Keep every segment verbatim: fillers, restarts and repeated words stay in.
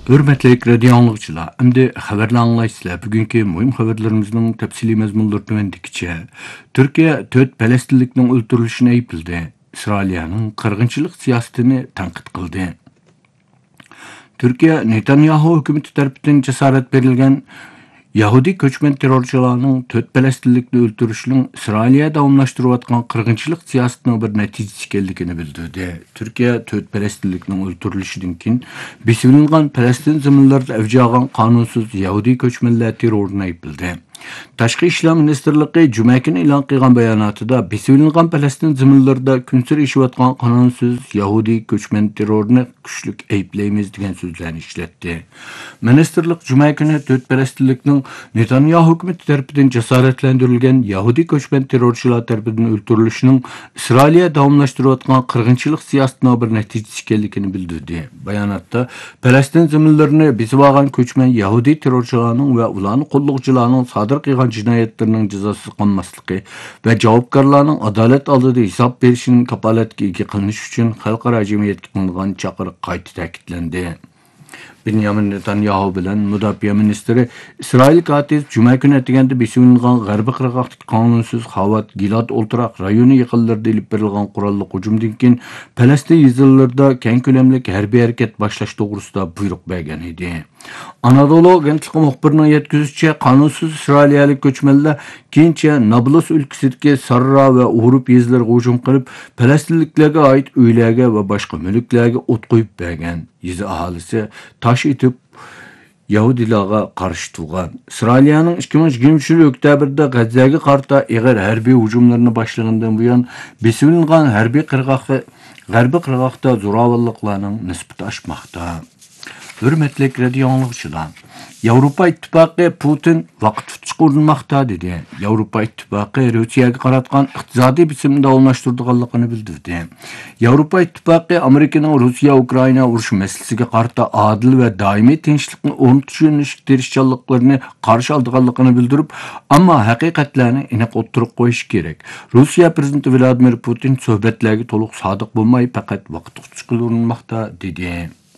Hürmetli radio anlıqçılar, endi xabarlar anlaysızlar. Bugünkü mühim xabarlarımızın tepsili mezmunları tüvendikiçe. Türkiye dört Palestinlikning öldürülüşüne ayıpıldı. İsrailiya'nın qirg'inchilik siyasetini tanqid qildi. Türkiye Netanyahu hükümeti tarafından cesaret verilgen Yahudi köçmen terörçülerinin dört Palestinlikni öldürüşünün İsrail'e davamlaştırıp atkan qirg'inchilik siyasetinin bir neticesi ekanligini bildirdi. Türkiye dört Palestinlikning öldürülüşünden keyin besirilgan Palestin zaminlarida avj olgan qanunsuz Yahudi köçmenler terörüne ayıpıldı. Tashqi ishlar ministrligi juma kuni e'lon qilgan bayonotida besirilgan Palestin zaminlarida kunsir ishlayotgan qanunsuz Yahudi ko'chman terrorini kuchlik ayblaymiz degan so'zlarni ishlatdi. Ministrlik juma kuni dört Palestinlikning Netanyahu hukumati tarafidan jasoratlantirilgan Yahudi ko'chman terrorchilar tarafidan o'ldirilishinin İsrail'e davomlashtirayotgan qirg'inchilik siyosatining bir natijasi ekanligini bildirdi. Bayonotda Palestin zaminlarini besib olgan ko'chman Yahudi terrorchilarning va ularning qo'llovchilarining sodir qilgan jinoyatlarining jazosiz qolmasligi va javobgarlarning adolat oldida hisob berishining kafolatiga ega qilinish uchun xalqaro jamiyatga qilingan chaqiriq qayta ta'kidlandi. Benjamin Netanyahu bilan Mudofaa ministri İsrail katibi juma kuni atiganda besirilgan g'arbiy qirg'oqdagi qonunsuz Xavat Gilad o'ltiraq rayoni yaqinlarida ilib berilgan qurolli hujumdan keyin Falastin yezillarida keng ko'lamli harbiy harakat boshlash to'g'risida buyruq bergan edi. Anadolu agentligi muxbirining yetkazishicha, qanunsuz İsrailiyalik ko'chmanlar keyincha Nablus o'lkasidagi Sarra va Urub yezlariga hujum qilib, falastinliklarga oid uylarga va boshqa mulklarga o't qo'yib bergan. Yezi aholisi tosh etib Yahudilarga qarshi turgan. İsrailiyaning ikki ming yigirmanchi yil oktyabrda G'azzaga qarta ig'ir harbiy hujumlarni boshlagandan buyon besirilgan harbiy qirg'oqda g'arbiy qirg'oqda zo'ravonliklarning nisbati oshmoqda. Hürmetli radio anlıqçılar, Avrupa İttifaqı Putin vaqt tutishga urinmoqda dedi. Avrupa İttifaqı Rossiyaga qaratgan iqtisodiy bitimda almashtirganligini bildirdi. Avrupa İttifaqı Amerikaning Rossiya-Ukraina urushi masalasiga qarta adil va doimiy tinchlikni o'rnatish tirishchanliklarini qarshi olganligini bildirib, ammo haqiqatlarni aniq o'tirib qo'yish kerak. Rossiya prezidenti Vladimir Putin suhbatlarga to'liq sodiq bo'lmay, faqat vaqt tutishga urinmoqda dedi.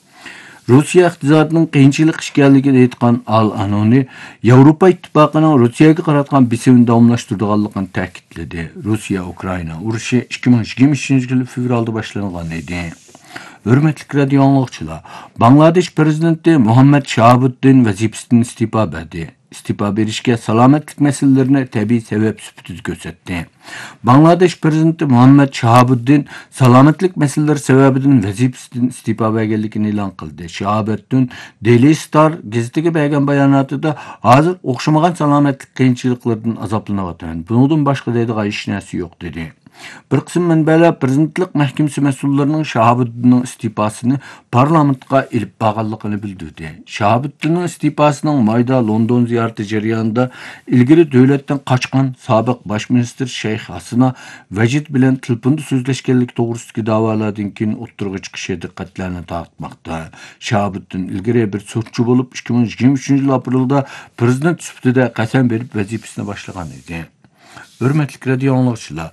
Rossiya iqtisodining qiyinchilik ishganligini aytgan Al-Anoni Yevropa ittifoqining Rossiyaga qaratgan bisimini davomlashtirganligini ta'kidladi. Rossiya-Ukraina urushi ikki ming yigirmanchi yil fevralda boshlangan edi. Hürmetli radio anlıqçılar, Bangladesh prezidenti Muhammad Shahabuddin vazifasidan istifa berdi. İstifa berishga salomatlik masalalarini tabiiy sabab sifatida ko'rsatdi. Bangladesh prezidenti Muhammad Shahabuddin salomatlik masalalari sababidan vazifasidan istifa berganligini e'lon qildi. Shahabuddin Daily Star gazetiga bergan bayonotida hozir o'xshamagan salomatlik qiyinchiliklaridan azoblanyapman. Bundan boshqa deydigan hech narsa yo'q dedi. Bir qism manbalar prezidentlik mahkamasi mas'ullarining Shahabuddinning istifosini parlamentga ilib borganligini bildirdi. Shahabuddinning istifosining mayda London ziyorati jarayonida ilgari davlatdan qochgan sobiq bosh ministr Shayx Hasina Vajid bilan telefonda so'zlashganlik to'g'risidagi da'volardan keyin o'ttirg'i chiqishi diqqatlarni tortmoqda. Shahabuddin ilgari bir sudchi bo'lib ikki ming yigirma uchinchi yil aprelda prezident sifatida qasam berib vazifasini boshlagan edi. Hürmetli radio anlıqçılar,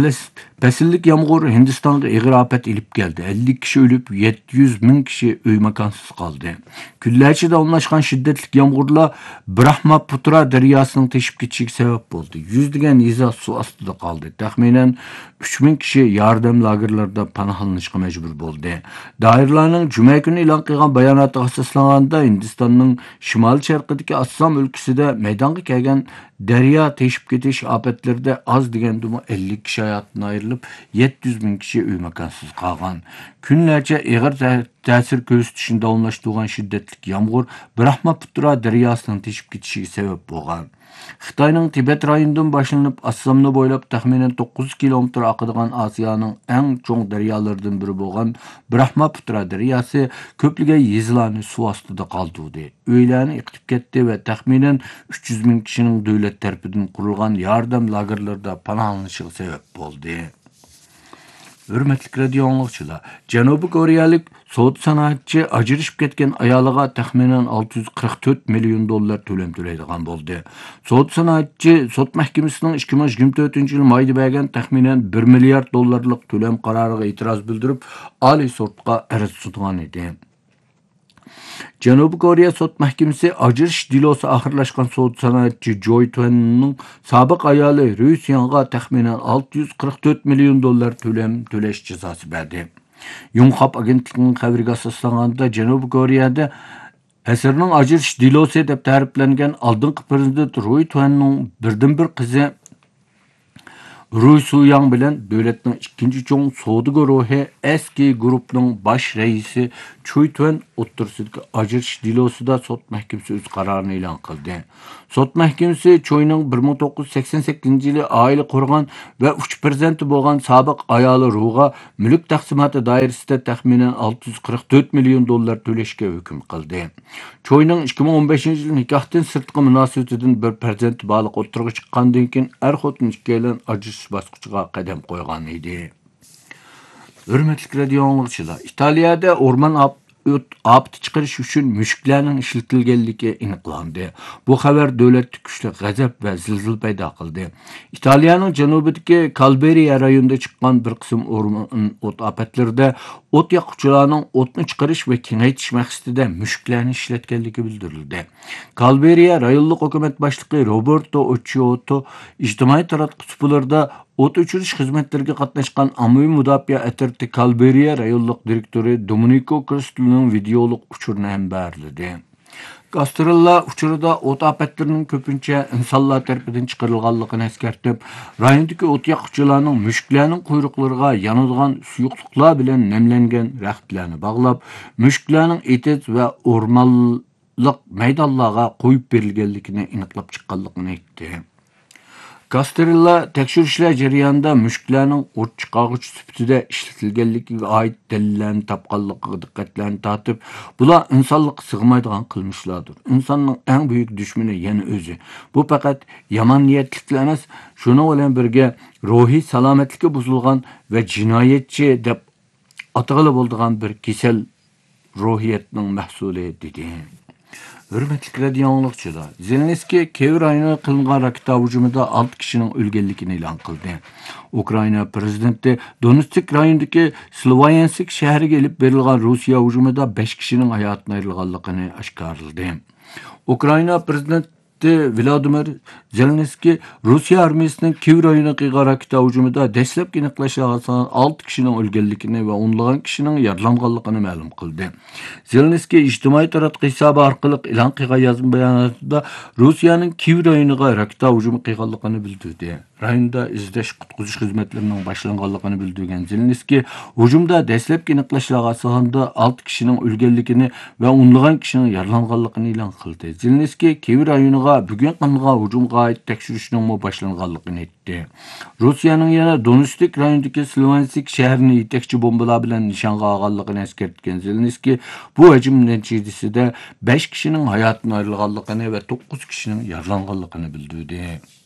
Pasillik yağmur Hindistan'da ig'ir afat ilib keldi. ellik kishi o'lib, yetti yuz ming kishi uy makonsiz qoldi. Kunlarcha davomlashgan shiddatli yağmurlar Brahmaputra daryosining teshib ketishiga sabab bo'ldi. Yuzlagan yeza suv ostida qoldi. Taxminan uch ming kishi yordam lagerlarida panohlanishga majbur bo'ldi. Doiralarning juma kuni e'lon qilgan bayonotiga asoslanganda Hindistonning shimol-sharqidagi Assam o'lkasida maydonga kelgan daryo teshib ketish ofatlarida oz deganda ellik kishi hayotdan ayrilib, yetti yuz ming kishi uy makonsiz qolgan. Kunlarcha ig'ir ta'sir ko'rsatishini davomlashtirgan shiddatli yağmur Brahmaputra daryosining teshib ketishiga sabab bo'lgan. Xitoyning Tibet rayonidan boshlanib Assamni bo'ylab taxminan to'qqiz kilometr oqadigan Osiyoning eng cho'ng daryolaridan biri bo'lgan Brahmaputra daryosi ko'plagan yezilarni suv ostida qoldirdi. Uylarni yiqitib ketdi va taxminan uch yuz ming kishining davlat tarafidan qurilgan yordam lagerlarida panohlanishiga sabab bo'ldi. Hürmetli radio anlıqçılar, Janubiy Koreyalik so'd sanoatchi ajrashib ketgan ayoliga taxminan olti yuz qirq to'rt million dollar to'lam to'laydigan bo'ldi. So'd sanoatchi sud mahkamasining ikki ming yigirma to'rtinchi yil mayda bergan taxminan bir milliard dollarlik to'lam qaroriga e'tiroz bildirib, Oliy sudga arz tutgan edi. Janubiy Koreya sot mahkemesi ajrashish dilosi oxirlashgan sud san'atchi Joy Twen'ning sobiq ayoli Ri Syang'a taxminan olti yuz qirq to'rt million dollar to'lam to'lash jazosi berdi. Yonhap agentligining xabariga asoslanganda Janubiy Koreyada asrning ajrashish dilosi deb ta'riflangan oldingi prezident Ri Twen'ning birdan bir qizi Ri Suyang bilan davlatning ikkinchi cho'ng savdo guruhi eski guruhning bosh raisi Choi Twen o'ttirsidagi ajrashish dilosida sud mahkamasi o'z qarorini e'lon qildi. Sud mahkamasi Choining bir ming to'qqiz yuz sakson sakkizinchi yili oila qurgan va uch farzandi bo'lgan sobiq ayoli Ruga mulk taqsimoti doirasida taxminan olti yuz qirq to'rt million dollar to'lashga hukm qildi. Choining ikki ming o'n beshinchi yil nikohdan sirtqi munosabatidan bir farzandi baliq o'ttirg'i chiqqandan keyin er-xotin ikkalan ajrashish bosqichiga qadam qo'ygan edi. Hurmatli radio anglag'uchilar, Italiyada o'rmon apti chiqarish uchun mushuklarning ishlatilganligi aniqlandi. Bu xabar davlatda kuchli g'azab va zilzila paydo qildi. Italiyaning janubidagi Kalberiya rayonida chiqqan bir qism o'rmon o't ofatlarida o't yoquvchilarning o'tni chiqarish va kengaytirish maqsadida mushuklarni ishlatganligi bildirildi. Kalberiya rayonlik hukumat boshlig'i Roberto Occhiotto ijtimoiy taratquchilarda o't o'chirish xizmatlariga qatnashgan ommaviy mudofaa atrofida Kalberiya rayonlik direktori Domenico Cristo'ning videolik uchurini ham berildi. Gastrollar uchurida o't ofatlarining ko'pincha insonlar tarafidan chiqarilganligini eskartib, rayondagi o't yoquvchilarning mushuklarning quyruqlariga yonadigan suyuqliklar bilan namlangan raxtlarni bog'lab, mushuklarning etit va o'rmonlik maydonlarga qo'yib berilganligini aniqlab chiqqanligini aytdi. Gastrollar tekshirishlar jarayonida mushuklarning o't chiqarg'ich sifatida ishlatilganligiga oid dalillarni topganligiga diqqatlarni tortib, bular insonlikqa sig'maydigan qilmishlardir. Insonning eng buyuk dushmani yana o'zi. Bu faqat yomon niyatliklar emas, shuning bilan birga ruhiy salomatligi buzilgan va jinoyatchi deb atag'ili bo'ladigan bir kasal ruhiyatning mahsuli dedi. Hurmatli radio anglag'uchilar, Zelenskiy Kiyev rayonida qilingan raketa hujumida olti kishining o'lganligini e'lon qildi. Ukraina prezidenti Donetsk rayonidagi Sloviansk shahriga elib berilgan Rossiya hujumida besh kishining hayotini ayrilganligini oshkorladi. Ukraina prezidenti Vladimir Zelenskiy Rossiya armiyasining Kiyev rayoniga qilgan raketa hujumida dastlabki aniqlashilgan olti kishining o'lganligini va o'nlagan kishining yaralanganligini ma'lum qildi. Zelenskiy ijtimoiy taratquch hisobi orqali e'lon qilgan yozma bayonotida Rossiyaning Kiyev rayoniga raketa hujumi qilganligini bildirdi. Rayonda izlash qutqizish xizmatlarining boshlanganligini bildirgan Zelenskiy hujumda dastlabki aniqlashlarga asosida olti kishining o'lganligini va o'nlagan kishining yaralanganligini e'lon qildi. Zelenskiy Kiyev rayoniga bugun qilingan hujumga oid tekshirishning boshlanganligini aytdi. Rossiyaning yana Donetsk rayonidagi Sloviansk shahrini yetakchi bombalar bilan nishonga olganligini eskartgan Zelenskiy bu hujum natijasida besh kishining hayotini ayrilganligini va to'qqiz kishining yaralanganligini bildirdi.